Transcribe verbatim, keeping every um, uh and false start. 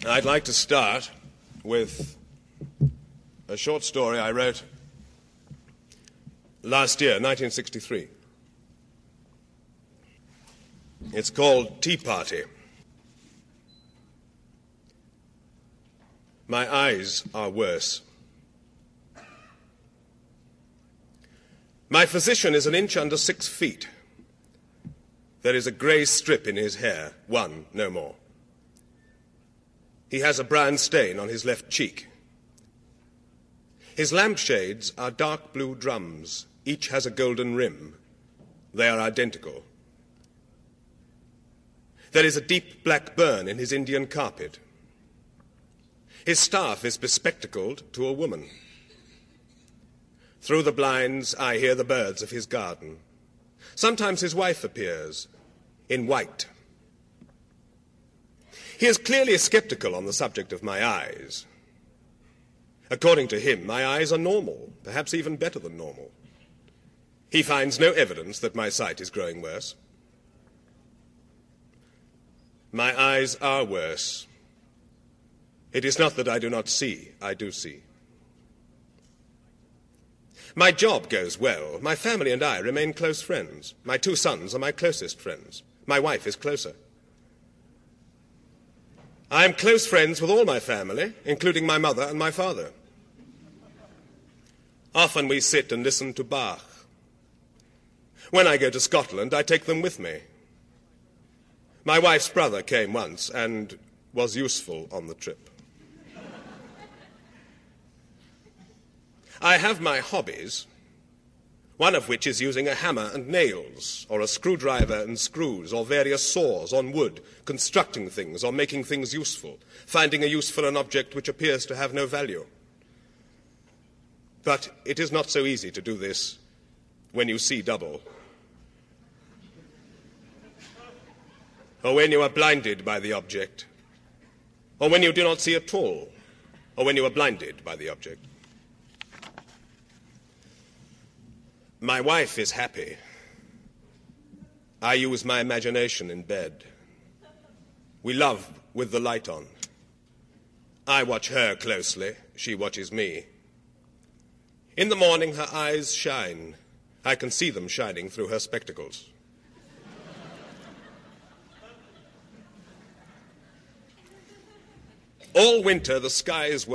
I'd like to start with a short story I wrote last year, nineteen sixty-three. It's called Tea Party. My eyes are worse. My physician is an inch under six feet. There is a grey strip in his hair, one, no more. He has a brown stain on his left cheek. His lampshades are dark blue drums. Each has a golden rim. They are identical. There is a deep black burn in his Indian carpet. His staff is bespectacled to a woman. Through the blinds, I hear the birds of his garden. Sometimes his wife appears, in white. He is clearly skeptical on the subject of my eyes. According to him, my eyes are normal, perhaps even better than normal. He finds no evidence that my sight is growing worse. My eyes are worse. It is not that I do not see, I do see. My job goes well. My family and I remain close friends. My two sons are my closest friends. My wife is closer. I am close friends with all my family, including my mother and my father. Often we sit and listen to Bach. When I go to Scotland, I take them with me. My wife's brother came once and was useful on the trip. I have my hobbies, one of which is using a hammer and nails, or a screwdriver and screws, or various saws on wood, constructing things or making things useful, finding a use for an object which appears to have no value. But it is not so easy to do this when you see double, or when you are blinded by the object, or when you do not see at all, or when you are blinded by the object. My wife is happy. I use my imagination in bed. We love with the light on. I watch her closely. She watches me. In the morning, her eyes shine. I can see them shining through her spectacles. All winter, the skies were